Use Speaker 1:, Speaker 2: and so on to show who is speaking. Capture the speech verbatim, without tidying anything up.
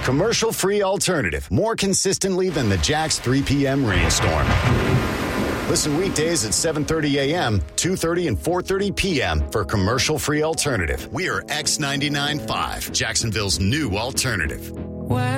Speaker 1: Commercial-free alternative. More consistently than the Jax three p.m. rainstorm. Listen weekdays at seven thirty a.m., two thirty, and four thirty p.m. for Commercial-free alternative. We are X ninety-nine point five, Jacksonville's new alternative.